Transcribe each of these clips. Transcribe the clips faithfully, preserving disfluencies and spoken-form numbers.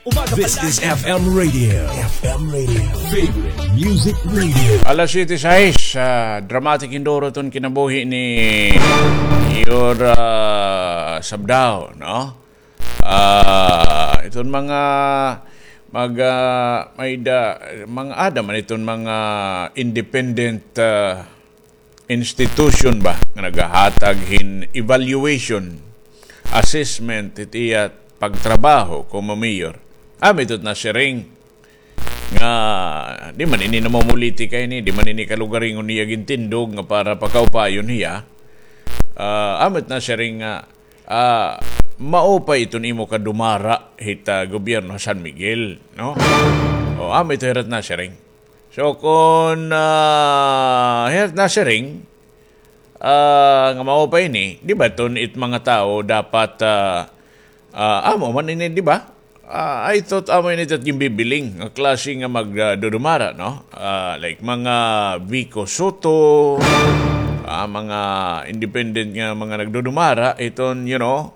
This is F M Radio. F M Radio. Favorite Music Radio. Alas siyete sais, uh, dramatic indoro ton kinabuhi ni Yor uh, Sabdao, no? Uh, iton mga mag uh, may da, mga adam iton mga independent uh, institution ba nga nagahatag hin evaluation, assessment iti at pagtrabaho como mayor. Amitot na siring nga di man ini namamuliti kay ni di man ini kalugaring uniya gintindog nga para pakaupayon niya. Uh, amit na siring nga uh, mao pa ito nimo kadumara hita gobyerno San Miguel, no? O amit hirat na siring. So kung uh, hirat na siring uh, nga mao pa ini, di ba ton it mga tao dapat uh, uh, amo man ini di ba? Uh, I thought amo ini tat yung bibiling ang klase nga magdudumara, uh, no? Uh, like mga Vico Soto, uh, mga independent nga mga nagdudumara, iton, you know,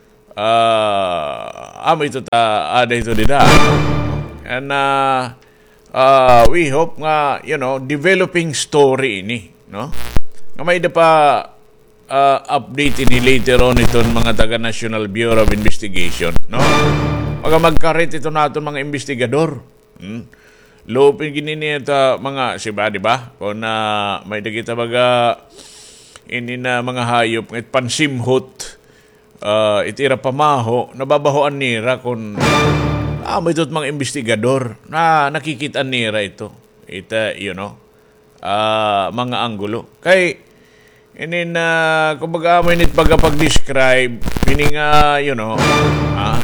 uh, amo ito ta, ada ito dida. And uh, uh, we hope nga, you know, developing story ini, no? Nga may da pa uh, update ini later on iton mga taga National Bureau of Investigation, no? Mga magkarit ito natin mga investigador. Hmm? Lupin ginini ito mga, siba, di ba? Kung uh, may nakita baga ini na mga hayop, it pansimhot, uh, itira pamaho, nababahoan nira kung ah, may ito mga investigador na nakikita nira ito. Ita, you know, uh, mga anggulo. Kay, ini na, kumbaga may nit pagkapag-describe, ini nga, you know, ah,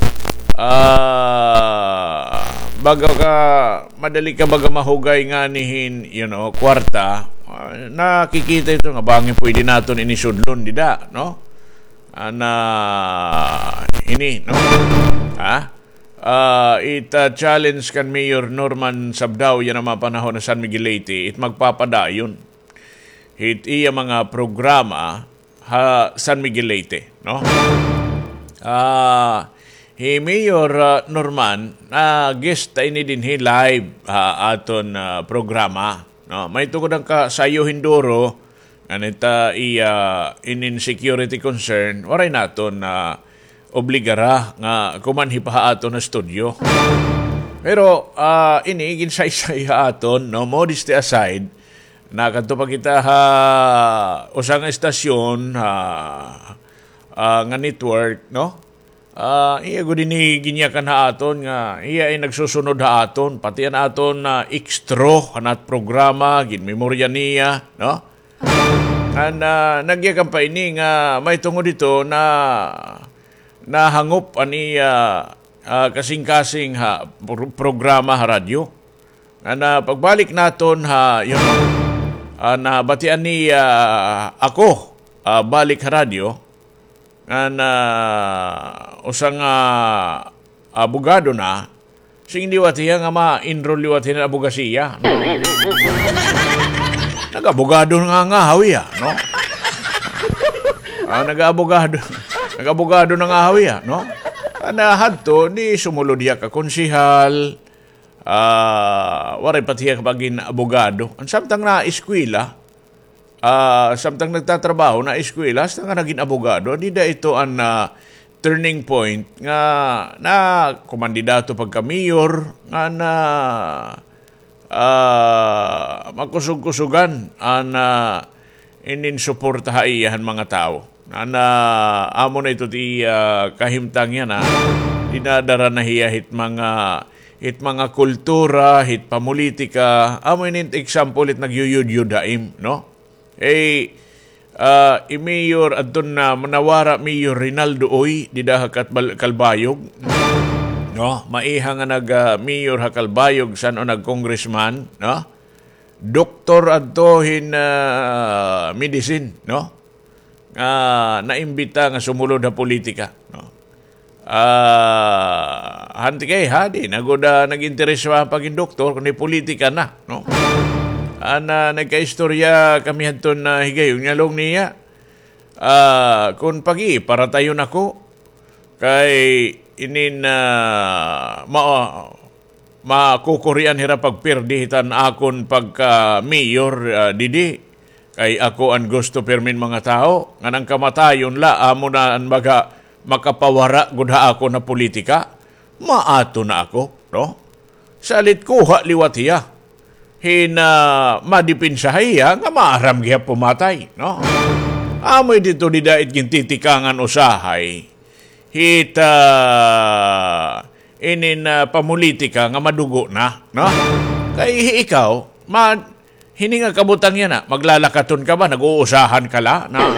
Ah, uh, baga ka madali ka baga mahugay nga nihin, you know, kwarta, uh, nakikita ito nga bangin pwede naton inisudlon dida, no? Ana ini, no? Ha? Uh, it uh, challenge kan Mayor Norman Sabdao yan ang mga panahon na San Miguelete, it magpapadayon. It iya mga programa ha San Miguelete, no? Ah, uh, Hey, Mayor uh, Norman, uh, guest tayo ni din hi live uh, aton uh, programa. No? May tukod ang ka sayo hindoro, ganita iya in security concern, waray naton na uh, obligara nga kumanhi pa aton na studio. Pero uh, ini ginsay-say aton, no, modesty aside, na kanto pa kita ha usang estasyon ha, uh, nga network, no? Uh, iya ko din ginyakan ha aton nga iya ay nagsusunod ha aton pati an aton na uh, extra kanat programa gin memorya niya, no? And uh, nagyakan pa ini nga may tungod dito na nahangop ani uh, uh, kasing-kasing ha pro- programa ha radyo. And uh, pagbalik naton ha yun uh, na batian ni uh, ako uh, balik ha radyo nga na usang uh, abogado na sing liwatiya nga ma-enroll liwatiya na abogasiya, no? Nag-abogado nga nga hawiya, no? Ah, nag-abogado nag-abogado na nga hawiya, no? Ana hadto ni sumulod ya ka konsihal, ah, waray patiya kapagin abogado ang samtang na eskwela. Uh, samtang nagtatrabaho na eskwela, sa nga naging abogado, di da ito ang uh, turning point nga na kumandidato pagka-mayor nga na uh, makusug-kusugan ang uh, ininsuporta haiyahan mga tao. Na, na amo na ito di uh, kahimtang yan, ha? Dinadara na hiya hit mga hit mga kultura, hit pamulitika. Amo inint example it nagyuyud-yudaim, no? Eh, uh, i-mayor adton na manawara Mayor Rinaldo Oy didaha kat Kalbayog, no? Maiha nga nag uh, Mayor ha Kalbayog san o nag-congressman, no? Doktor adto hin uh, medicine, no? Uh, naimbita nga sumulod na politika, no? Ah, uh, hanti kay hadi nagoda nag-interes pa pagin doktor kundi politika na, no? Ana nagkaistorya kami hanton na higayong nyalong niya. Uh, kung pagi para tayo nako kay inin uh, ma makukurian hira pagpirdihitan akon pagka mayor uh, didi kay ako ang gusto permin mga tao nga nang kamatayon la amo na ang maga makapawara gudha ako na politika maato na ako no salit kuha liwat hiya hina madipinsahiya nga maaram giya pumatay no amoy dito didait gintitikangan usahay hita inin uh, pamulitika nga madugo na no kay ikaw ma hininga kabutang yan na, maglalakaton ka ba, nag-uusahan ka la, na,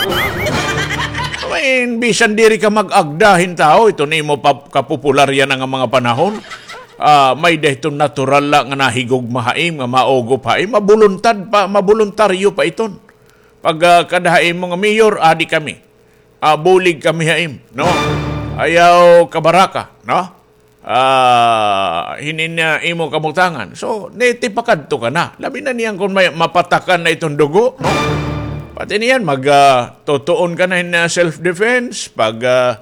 may bisan diri ka mag-agdahin tao, ito ni mo pa, kapopular yan ang mga panahon, uh, may dahito natural lang nga nahigog mahaim, nga maogop haim, mabuluntad pa, mabuluntaryo pa iton. Pag uh, kadahaim mo nga mayor, adi kami, uh, bulig kami haim, no? Ayaw kabaraka, no? Ah, uh, hinin niya imo kamutangan. So, netipakadto ka na. Labi na niyan kung may mapatakan na itong dugo, no? Pati niyan, mag-tutuon uh, ka na in uh, self-defense, pag uh,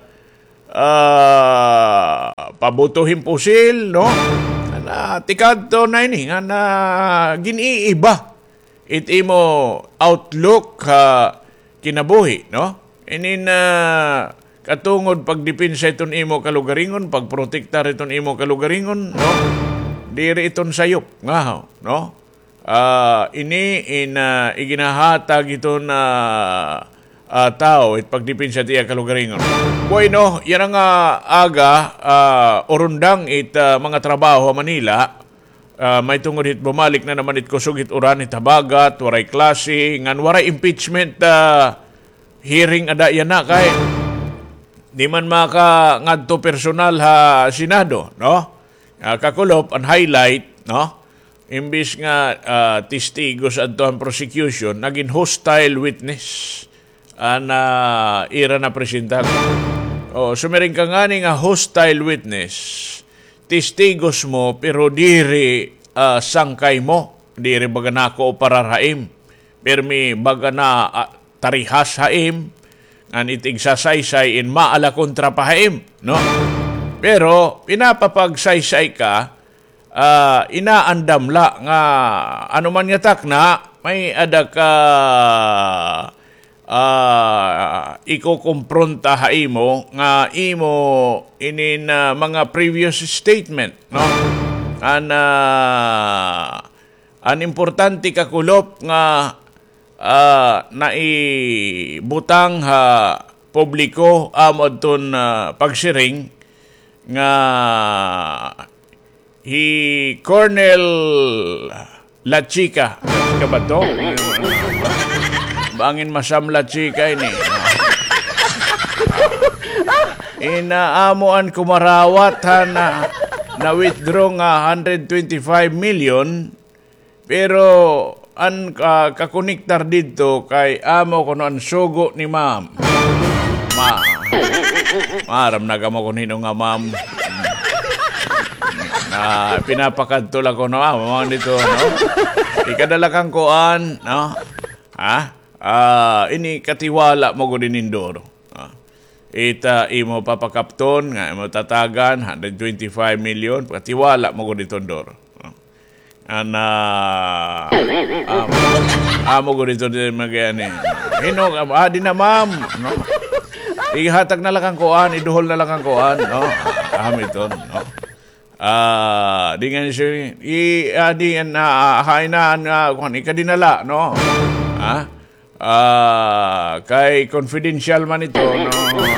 uh, pabutuhin pusil, no? Na, tikadto na ini, nga na giniiba. It imo outlook uh, kinabuhi, no? Inin na uh, katungod pagdipinsa iton imo kalugaringon, pagprotektar iton imo kalugaringon, no? Diri iton sayop, nga, no? Uh, ini in uh, iginahatag iton na uh, uh, tao it pagdipinsa tiya kalugaringon. Bueno, yan ang uh, aga uh, urundang it uh, mga trabaho Manila. Uh, may tungod it bumalik na naman it kusog it uran it habagat, waray klase, ngan waray impeachment uh, hearing ada yan na kay di man maka ngadto personal ha Senado, no? Uh, kakulop ang highlight, no? Imbis nga uh, testigos adto ang prosecution, naging hostile witness an uh, ira na presentar. O sumiring ka nga ni nga hostile witness, testigos mo pero diri uh, sangkay mo, diri baga na ko pararhaim, permi baga na uh, tarihas haim, an itig sasaysay in maala kontra pahaim, no? Pero pinapapagsaysay ka, uh, inaandam la nga ano man nga takna, may ada ka uh, iko-kompronta haimo nga imo inin uh, mga previous statement, no? An uh, an importante kakulop nga Uh, naibutang ha publiko amod ton uh, pagsiring nga hi Colonel La Chica ka ba to? Bangin masam La Chica ini inaamuan kumarawat ha na na withdraw nga one hundred twenty-five million pero an uh, kakonektar dito kay amo kuno an sugo ni ma'am. Ma. Maram na kamo kunino nga ma'am. Na pinapakadto la ko no amo dito, no. Ikadala kang kuan, no. Ha? Ah, uh, ini katiwala mo gud Indoro. Uh, ita imo papakapton nga imo tatagan one hundred twenty-five million katiwala mo gud dito Indoro. Ana amo amo ko dito din magani hino ah di na ma'am no ihatag na lang ang kuan iduhol na lang ang kuan no amo ito no ah di nga siya i adi na hainan nga kuan ikadinala no ha ah kay confidential man ito no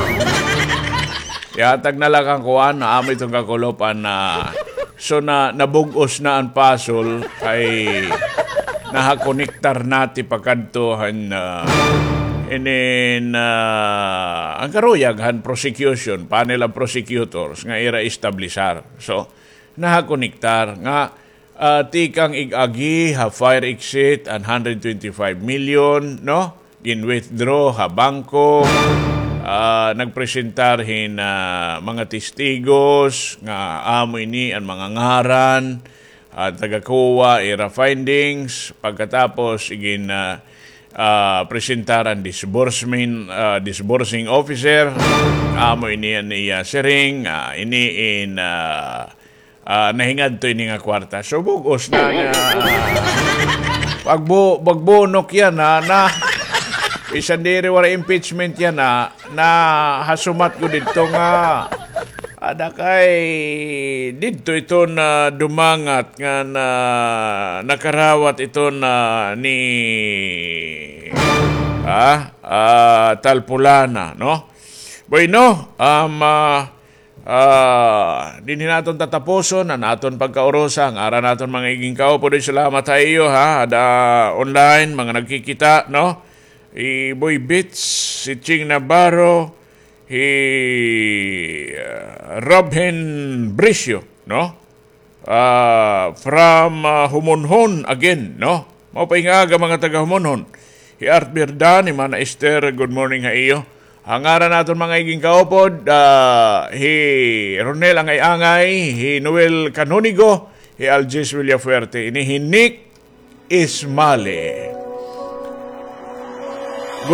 ihatag na lang ang kuan amo itong kakulopan na so na nabugos na ang pasol kay nahakonektar nati pagkantuhan uh, inin uh, ang karuyaghan prosecution, panel of prosecutors nga ira establisar. So nahakonektar nga uh, tikang igagi ha fire exit and one hundred twenty-five million no in withdraw ha bangko. Uh, nagpresentar hin uh, mga testigos nga amo ini ang mga ngaran at uh, tagakuha era findings pagkatapos igin uh, uh, presentar ang disbursement uh, disbursing officer amo ini ang iya sering uh, ini in uh, uh, nahingad to ini nga kwarta. So bugos na nga pagbo pagbunok yan na na isan diri wala impeachment yan na na hasumat ko dito nga ada kay dito ito na dumangat nga na nakarawat ito na ni ah, ah Talpulana, no? Bueno, um, uh, uh, din naton tatapuson na naton pagkaurosa ang ara naton mga iging kao po din salamat sa iyo ha ada online mga nagkikita, no? I Boy Bits, si Ching Navarro, si uh, Robin Bricio, no? Uh, from uh, Humonhon again, no? Maupingaga mga taga Humonhon. Si Art Birdan, ni Mana Esther, good morning ha iyo. Hangaran natin mga iging kaupod, uh, si Ronel Angay-Angay, si Noel Canonigo, si Algis Villafuerte, ini si Nick Ismale.